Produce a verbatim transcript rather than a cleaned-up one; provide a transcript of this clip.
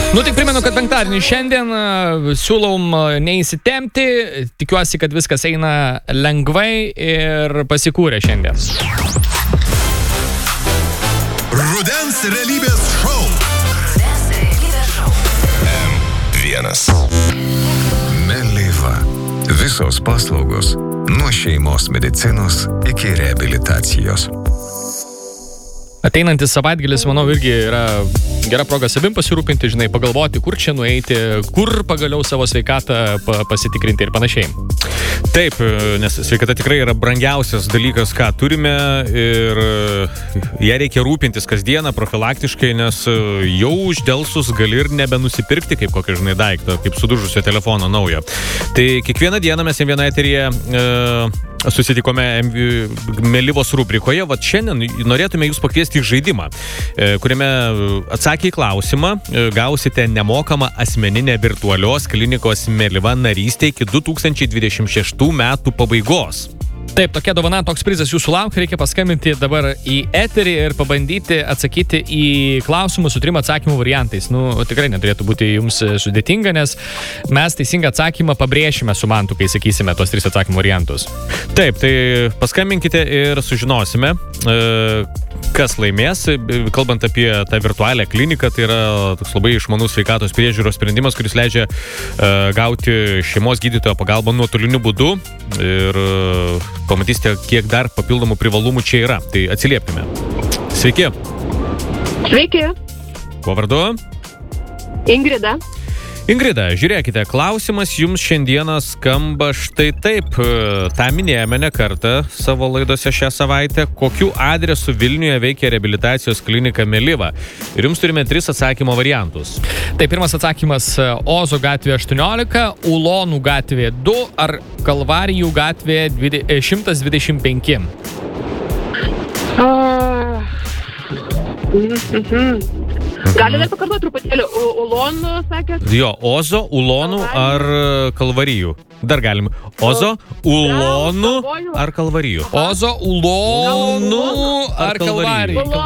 Nu, tik primenu, kad penktadienį šiandien uh, siūlom uh, neįsitempti, tikiuosi, kad viskas eina lengvai ir pasikūrė šiandien. Rudens realybės šou. Rudens realybės šou. M vienas. Meliva. Visos paslaugos nuo šeimos medicinos iki reabilitacijos. Ateinantis savaitgalis, manau, irgi yra gera proga savim pasirūpinti, žinai, pagalvoti, kur čia nueiti, kur pagaliau savo sveikatą pasitikrinti ir panašiai. Taip, nes sveikata tikrai yra brangiausias dalykas, ką turime ir ją reikia rūpintis kasdieną profilaktiškai, nes jau uždelsus gali ir nebenusipirkti kaip kokį, žinai, daiktą, kaip sudužusio telefono naujo. Tai kiekvieną dieną mes M vienas eteryje e, susitikome Melivos rubrikoje. Vat šiandien norėtume jūs pakviesti į žaidimą, e, kuriame atsakę į klausimą e, gausite nemokamą asmeninę virtualios klinikos Meliva narystę iki du tūkstančiai dvidešimt šeštų metų pabaigos. Taip, tokia dovana, toks prizas jūsų laukia, reikia paskambinti dabar į eterį ir pabandyti atsakyti į klausimus su trim atsakymų variantais. Nu, tikrai neturėtų būti jums sudėtinga, nes mes teisingą atsakymą pabrėšime su Mantu, kai sakysime tos tris atsakymų variantus. Taip, tai paskambinkite ir sužinosime, kas laimės. Kalbant apie tą virtualią kliniką, tai yra toks labai išmanus sveikatos priežiūros sprendimas, kuris leidžia gauti šeimos gydytojo pagalbą nuotoliniu būdu ir pamatysite, kiek dar papildomų privalumų čia yra. Tai atsiliepkime. Sveiki. Sveiki. Kuo vardu? Ingrida. Ingrida, žiūrėkite, klausimas jums šiandieną skamba štai taip. Ta minėjome ne kartą savo laidose šią savaitę. Kokiu adresu Vilniuje veikia reabilitacijos klinika Meliva? Ir jums turime tris atsakymo variantus. Tai pirmas atsakymas Ozo gatvė aštuoniolika, Ulonų gatvė du ar Kalvarijų gatvė šimtas dvidešimt penki. Uh, mm-hmm. Gali dar pakartoti truputėlį. Ulonų, sakėt? Jo, Ozo, Ulonų ar Kalvarijų? Dar galim. Ozo, Ulonų ar Kalvarijų? Ozo, Ulonų ar Kalvarijų?